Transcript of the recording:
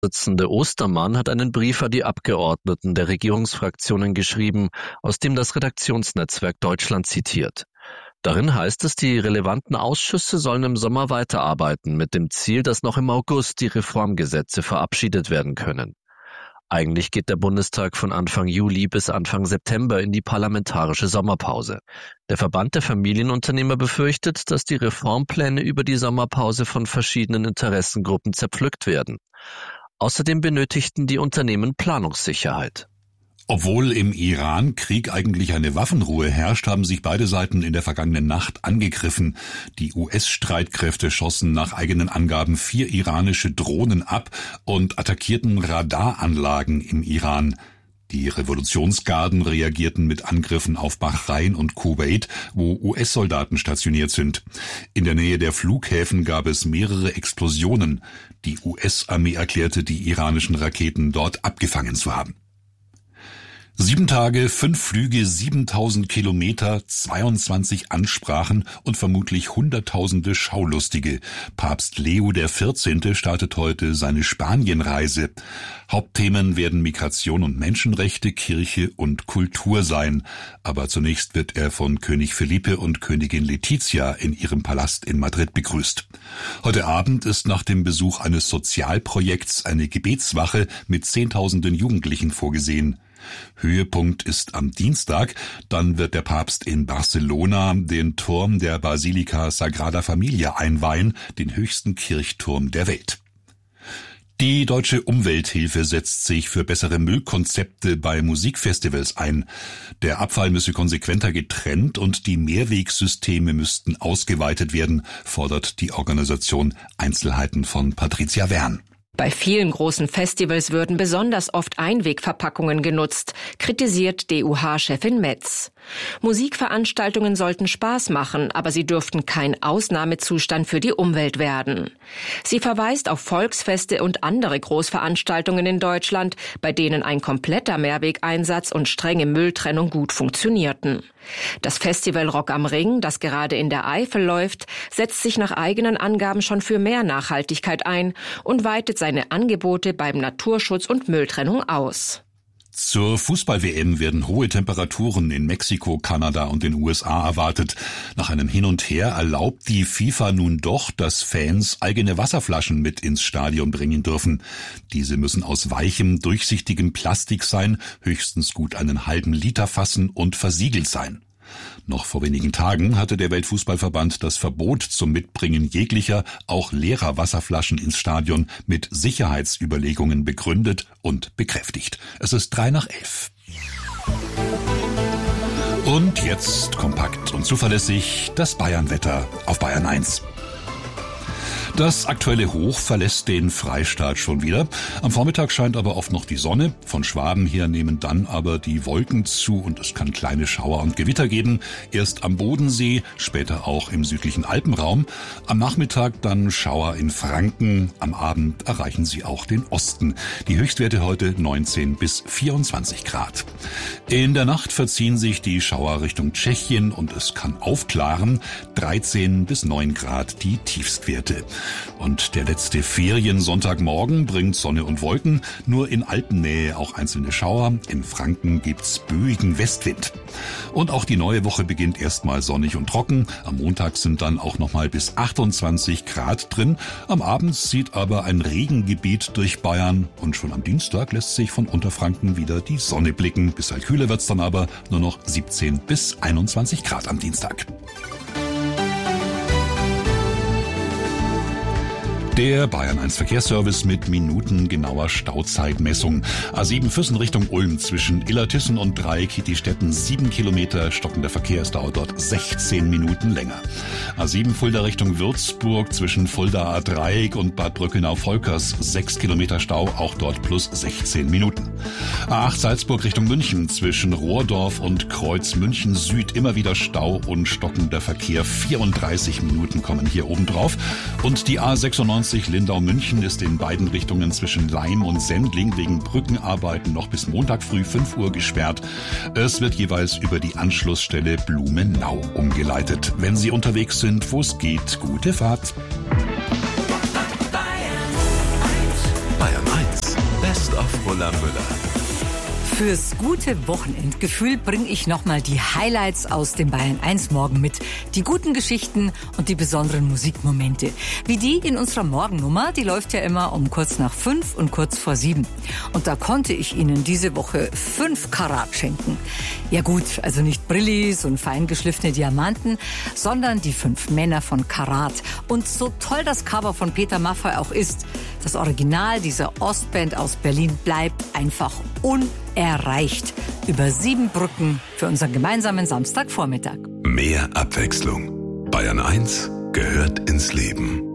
Vorsitzende Ostermann hat einen Brief an die Abgeordneten der Regierungsfraktionen geschrieben, aus dem das Redaktionsnetzwerk Deutschland zitiert. Darin heißt es, die relevanten Ausschüsse sollen im Sommer weiterarbeiten, mit dem Ziel, dass noch im August die Reformgesetze verabschiedet werden können. Eigentlich geht der Bundestag von Anfang Juli bis Anfang September in die parlamentarische Sommerpause. Der Verband der Familienunternehmer befürchtet, dass die Reformpläne über die Sommerpause von verschiedenen Interessengruppen zerpflückt werden. Außerdem benötigten die Unternehmen Planungssicherheit. Obwohl im Iran-Krieg eigentlich eine Waffenruhe herrscht, haben sich beide Seiten in der vergangenen Nacht angegriffen. Die US-Streitkräfte schossen nach eigenen Angaben 4 iranische Drohnen ab und attackierten Radaranlagen im Iran. Die Revolutionsgarden reagierten mit Angriffen auf Bahrain und Kuwait, wo US-Soldaten stationiert sind. In der Nähe der Flughäfen gab es mehrere Explosionen. Die US-Armee erklärte, die iranischen Raketen dort abgefangen zu haben. 7 Tage, 5 Flüge, 7000 Kilometer, 22 Ansprachen und vermutlich Hunderttausende Schaulustige. Papst Leo XIV. Startet heute seine Spanienreise. Hauptthemen werden Migration und Menschenrechte, Kirche und Kultur sein. Aber zunächst wird er von König Felipe und Königin Letizia in ihrem Palast in Madrid begrüßt. Heute Abend ist nach dem Besuch eines Sozialprojekts eine Gebetswache mit Zehntausenden Jugendlichen vorgesehen. Höhepunkt ist am Dienstag, dann wird der Papst in Barcelona den Turm der Basilika Sagrada Familia einweihen, den höchsten Kirchturm der Welt. Die Deutsche Umwelthilfe setzt sich für bessere Müllkonzepte bei Musikfestivals ein. Der Abfall müsse konsequenter getrennt und die Mehrwegsysteme müssten ausgeweitet werden, fordert die Organisation. Einzelheiten von Patricia Wern. Bei vielen großen Festivals würden besonders oft Einwegverpackungen genutzt, kritisiert DUH-Chefin Metz. Musikveranstaltungen sollten Spaß machen, aber sie dürften kein Ausnahmezustand für die Umwelt werden. Sie verweist auf Volksfeste und andere Großveranstaltungen in Deutschland, bei denen ein kompletter Mehrwegeinsatz und strenge Mülltrennung gut funktionierten. Das Festival Rock am Ring, das gerade in der Eifel läuft, setzt sich nach eigenen Angaben schon für mehr Nachhaltigkeit ein und weitet seine Angebote beim Naturschutz und Mülltrennung aus. Zur Fußball-WM werden hohe Temperaturen in Mexiko, Kanada und den USA erwartet. Nach einem Hin und Her erlaubt die FIFA nun doch, dass Fans eigene Wasserflaschen mit ins Stadion bringen dürfen. Diese müssen aus weichem, durchsichtigem Plastik sein, höchstens gut einen halben Liter fassen und versiegelt sein. Noch vor wenigen Tagen hatte der Weltfußballverband das Verbot zum Mitbringen jeglicher, auch leerer Wasserflaschen ins Stadion mit Sicherheitsüberlegungen begründet und bekräftigt. Es ist 11:03. Und jetzt kompakt und zuverlässig das Bayernwetter auf Bayern 1. Das aktuelle Hoch verlässt den Freistaat schon wieder. Am Vormittag scheint aber oft noch die Sonne. Von Schwaben her nehmen dann aber die Wolken zu und es kann kleine Schauer und Gewitter geben. Erst am Bodensee, später auch im südlichen Alpenraum. Am Nachmittag dann Schauer in Franken. Am Abend erreichen sie auch den Osten. Die Höchstwerte heute 19 bis 24 Grad. In der Nacht verziehen sich die Schauer Richtung Tschechien und es kann aufklaren. 13 bis 9 Grad die Tiefstwerte. Und der letzte Feriensonntagmorgen bringt Sonne und Wolken, nur in Alpennähe auch einzelne Schauer. In Franken gibt's böigen Westwind. Und auch die neue Woche beginnt erstmal sonnig und trocken. Am Montag sind dann auch nochmal bis 28 Grad drin. Am Abend zieht aber ein Regengebiet durch Bayern und schon am Dienstag lässt sich von Unterfranken wieder die Sonne blicken. Bisschen kühler wird's dann aber, nur noch 17 bis 21 Grad am Dienstag. Der Bayern 1 Verkehrsservice mit minutengenauer Stauzeitmessung. A7 Füssen Richtung Ulm zwischen Illertissen und Dreieck-Kietistetten 7 Kilometer stockender Verkehr. Es dauert dort 16 Minuten länger. A7 Fulda Richtung Würzburg zwischen Fulda A-Dreieck und Bad Brückenau-Volkers 6 Kilometer Stau, auch dort plus 16 Minuten. A8 Salzburg Richtung München zwischen Rohrdorf und Kreuz München Süd immer wieder Stau und stockender Verkehr. 34 Minuten kommen hier oben drauf. Und die A96 Lindau-München ist in beiden Richtungen zwischen Laim und Sendling wegen Brückenarbeiten noch bis Montag früh 5 Uhr gesperrt. Es wird jeweils über die Anschlussstelle Blumenau umgeleitet. Wenn Sie unterwegs sind, wo es geht, gute Fahrt. Bayern 1 Müller. Fürs gute Wochenendgefühl bringe ich nochmal die Highlights aus dem Bayern 1 Morgen mit. Die guten Geschichten und die besonderen Musikmomente. Wie die in unserer Morgennummer, die läuft ja immer um kurz nach 5 und kurz vor 7. Und da konnte ich Ihnen diese Woche 5 Karat schenken. Ja gut, also nicht Brillis und fein geschliffene Diamanten, sondern die 5 Männer von Karat. Und so toll das Cover von Peter Maffay auch ist, das Original dieser Ostband aus Berlin bleibt einfach unerreicht. Über 7 Brücken für unseren gemeinsamen Samstagvormittag. Mehr Abwechslung. Bayern 1 gehört ins Leben.